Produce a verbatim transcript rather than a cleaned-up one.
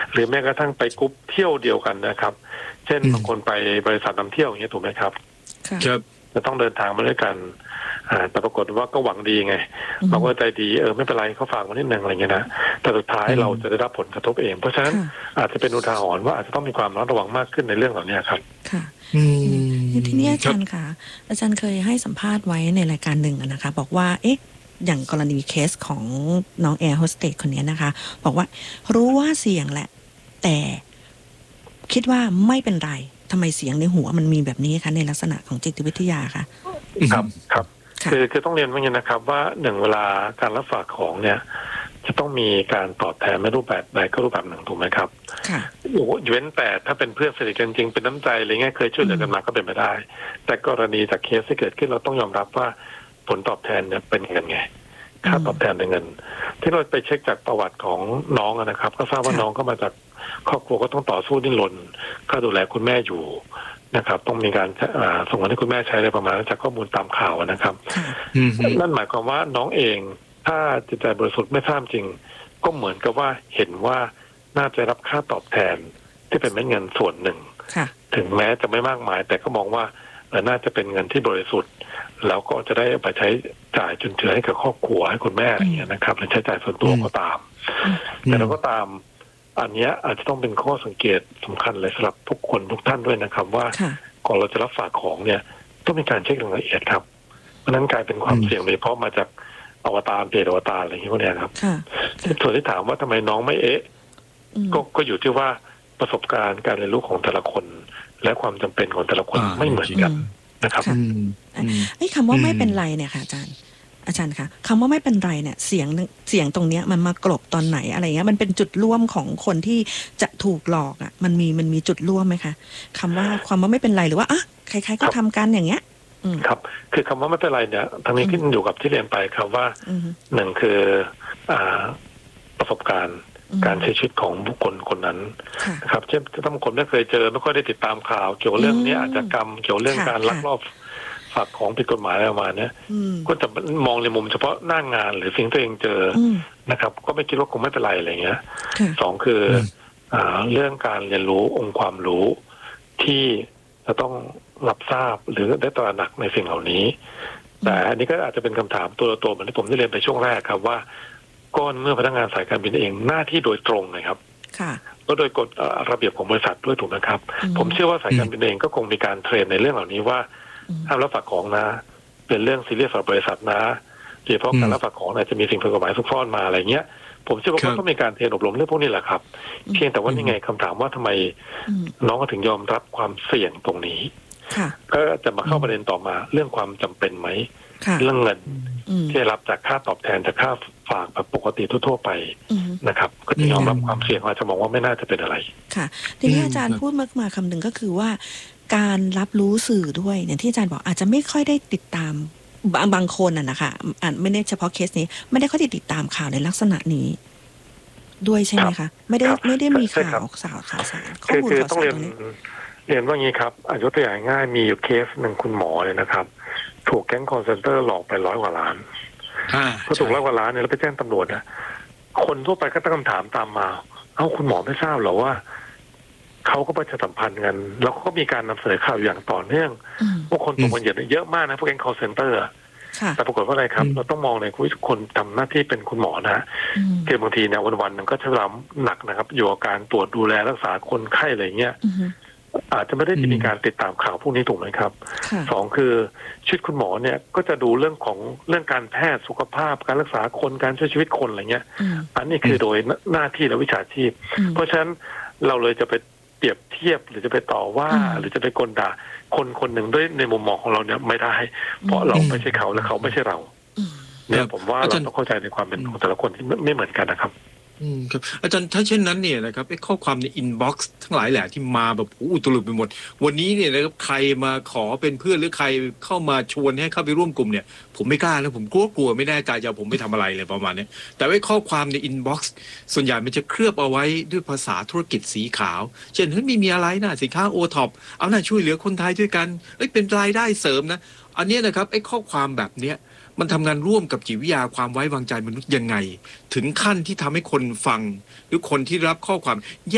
หรือแม้กระทั่งไปกรุ๊ปเที่ยวเดียวกันนะครับเช่นบางคนไปบริษัทนำเที่ยวอย่างเงี้ยถูกไหมครับครับจะต้องเดินทางมาด้วยกันแต่ปรากฏว่าก็หวังดีไงเราก็ใจดีเออไม่เป็นไรเขาฝากมานิดนึงอะไรเงี้ยนะแต่สุดท้ายเราจะได้รับผลกระทบเองเพราะฉะนั้นอาจจะเป็นอุทาหรณ์ว่าอาจจะต้องมีความระมัดระวังมากขึ้นในเรื่องเหล่านี้ครับค่ะทีนี้อาจารย์ค่ะอาจารย์เคยให้สัมภาษณ์ไว้ในรายการหนึ่งนะคะบอกว่าเอ๊ะอย่างกรณีเคสของน้องแอร์โฮสเตสคนนี้นะคะบอกว่ารู้ว่าเสี่ยงแหละแต่คิดว่าไม่เป็นไรทำไมเสียงในหัวมันมีแบบนี้คะในลักษณะของจิตวิทยาค่ะครับครับคือคือต้องเรียนว่าอย่างนี้นะครับว่าหนึ่งเวลาการรับฝากของเนี่ยจะต้องมีการตอบแทนไม่รูปแบบใดก็รูปแบบหนึ่งถูกไหมครับค่ะเว้นแต่ถ้าเป็นเพื่อนสนิทกันจริงเป็นน้ำใจอะไรเงี้ยเคยช่วยเหลือกันมาก็เป็นไปได้แต่กรณีจากเคสที่เกิดขึ้นเราต้องยอมรับว่าผลตอบแทนเนี่ยเป็นเงินไงค่าตอบแทนเป็นเงินที่เราไปเช็คจากประวัติของน้องนะครับก็ทราบว่าน้องก็มาจากครอบครัวก็ต้องต่อสู้ดิ้นรนค่าดูแลคุณแม่อยู่นะครับต้องมีการส่งเงินให้คุณแม่ใช้อะไรประมาณจากข้อมูลตามข่าวนะครับนั่นหมายความว่าน้องเองถ้าจิตใจบริสุทธิ์ไม่ทราบจริงก็เหมือนกับว่าเห็นว่าน่าจะรับค่าตอบแทนที่เป็นเม็ดเงินส่วนหนึ่งถึงแม้จะไม่มากมายแต่ก็มองว่าน่าจะเป็นเงินที่บริสุทธิ์แล้วก็จะได้ไปใช้จ่ายจุนเจือให้กับครอบครัวให้คุณแม่อะไรอย่างเงี้ยนะครับหรือใช้จ่ายส่วนตัวก็ตามแต่เราก็ตามอันนี้อาจจะต้องเป็นข้อสังเกตสำคัญเลยสำหรับทุกคนทุกท่านด้วยนะครับว่าก่อนเราจะรับฝากของเนี่ยต้องมีการเช็คอย่างละเอียดครับเพราะนั้นกลายเป็นความเสี่ยงโดยเฉพาะมาจากอวตารเพจอวตารอะไรอย่างเงี้ยพวกนี้ครับส่วนที่ถามว่าทำไมน้องไม่เอ๊ะก็ก็อยู่ที่ว่าประสบการณ์การเรียนรู้ของแต่ละคนและความจำเป็นของแต่ละคนไม่เหมือนกันนะครับไอ้คำว่าไม่เป็นไรเนี่ยค่ะอาจารย์อาจารย์คะคำว่าไม่เป็นไรเนี่ยเสียงเสียงตรงเนี้ยมันมากลบตอนไหนอะไรเงี้ยมันเป็นจุดร่วมของคนที่จะถูกหลอกอ่ะมันมีมันมีจุดร่วมไหมคะคำว่าความว่าไม่เป็นไรหรือว่าอ่ะใครๆก็ทำกันอย่างเงี้ยครับคือคำว่าไม่เป็นไรเนี่ยทางนี้ขึ้นอยู่กับที่เรียนไปครับว่าหนึ่งคือประสบการณ์การใช้ชีวิตของบุคคลคนนั้นนะครับเช่นถ้าบางคนไม่เคยเจอไม่ค่อยได้ติดตามข่าวเกี่ยวกับเรื่องนี้อาชญากรรมเกี่ยวกับเรื่องการลักลอบฝากของผิดกฎหมายอะไรประมาณนี้ก็จะมองในมุมเฉพาะหน้างานหรือสิ่งที่ตัวเองเจอนะครับก็ไม่คิดว่าคงไม่เป็นไรอะไรเงี้ยสองคือเรื่องการเรียนรู้องค์ความรู้ที่จะต้องรับทราบหรือได้ตระหนักในสิ่งเหล่านี้แต่อันนี้ก็อาจจะเป็นคำถามตัวตัวเหมือนที่ผมได้เรียนไปช่วงแรกครับว่าก้อนเมื่อพนักงานสายการบินเองหน้าที่โดยตรงนะครับก็โดยกฎระเบียบของบริษัทด้วยถูกไหมครับผมเชื่อว่าสายการบินเองก็คงมีการเทรนในเรื่องเหล่านี้ว่าห้ามรับฝากของนะเป็นเรื่องซีเรียสสำหรับบริษัทนะโดยเฉพาะการรับฝากของอาจจะมีสิ่งผิดกฎหมายซุกซ่อนมาอะไรเงี้ยผมเชื่อว่าก็มีการเทรนอบรมเรื่องพวกนี้แหละครับเพียงแต่ว่านี่ไงคำถามว่าทำไมน้องก็ถึงยอมรับความเสี่ยงตรงนี้ก็จะมาเข้าประเด็นต่อมาเรื่องความจำเป็นไหมเรื่องเงินที่ได้รับจากค่าตอบแทนจากค่าฝากแบบปกติทั่วๆไปนะครับก็จะยอมรับความเสี่ยงอาจจะมองว่าไม่น่าจะเป็นอะไรค่ะทีนี้อาจารย์พูดมาคำหนึ่งก็คือว่าการรับรู้สื่อด้วยเนี่ยที่อาจารย์บอกอาจจะไม่ค่อยได้ติดตามบางบางคนอ่ะนะคะอ่าไม่ได้เฉพาะเคสนี้ไม่ได้ค่อยได้ติดตามข่าวในลักษณะนี้ด้วยใช่ไหมคะไม่ได้ไม่ได้มีข่าวข่าวข่าวสารข้อมูลข่าวสารตรงนี้เรียนว่างี้ครับอายุตัวอย่างง่ายมีอยู่เคสหนึ่งคุณหมอเลยนะครับถูกแก๊งคอลเซ็นเตอร์หลอกไปร้อยกว่าล้านก็ถูกร้อยกว่าล้านเนี่ยแล้วไปแจ้งตำรวจนะคนทั่วไปก็ตั้งคำถามตามมาเอ้าคุณหมอไม่ทราบหรอว่าเขาก็ประชาสัมพันธ์กันแล้วก็มีการนำเสนอข่าวอย่างต่อเนื่องว่าคนตกเป็นเหยื่อเยอะมากนะพวกแก๊ง call center แต่ปรากฏว่าอะไรครับเราต้องมองในทุกคนทำหน้าที่เป็นคุณหมอนะคือบางทีเนี่ยวันๆนึงก็ใช้เวลาหนักนะครับอยู่กับการตรวจดูแลรักษาคนไข้อะไรเงี้ยอาจจะไม่ได้มีการติดตามข่าวพวกนี้ถูกไหมครับสองคือชีวิตคุณหมอเนี่ยก็จะดูเรื่องของเรื่องการแพทย์สุขภาพการรักษาคนการช่วยชีวิตคนอะไรเงี้ยอันนี้คือโดยหน้าที่และวิชาชีพเพราะฉะนั้นเราเลยจะไปเปรียบเทียบหรือจะไปต่อว่าหรือจะไปกลด่าคนคนหนึ่งด้วยในมุมมองของเราเนี่ยไม่ได้เพราะเราไม่ใช่เขาและเขาไม่ใช่เราเนี่ยผมว่าเราต้องเข้าใจในความเป็นของแต่ละคนที่ไม่เหมือนกันนะครับอืมครับอาจารย์ถ้าเช่นนั้นเนี่ยนะครับไอ้ข้อความในอินบ็อกซ์ทั้งหลายแหละที่มาแบบอู้ตลุดไปหมดวันนี้เนี่ยนะครับใครมาขอเป็นเพื่อนหรือใครเข้ามาชวนให้เข้าไปร่วมกลุ่มเนี่ยผมไม่กล้านะผมกลัวกลัวไม่แน่ใจจะผมไม่ทำอะไรเลยประมาณนี้แต่ไอ้ข้อความในอินบ็อกซ์ส่วนใหญ่มันจะเคลือบเอาไว้ด้วยภาษาธุรกิจสีขาวเช่นเฮ้ยมีมีอะไรนะสินค้าโอท็อปเอาหน่าช่วยเหลือคนไทยด้วยกันเอ้ยเป็นรายได้เสริมนะอันนี้นะครับไอ้ข้อความแบบเนี้ยมันทำงานร่วมกับจิตวิทยาความไว้วางใจมนุษย์ยังไงถึงขั้นที่ทำให้คนฟังหรือคนที่รับข้อความ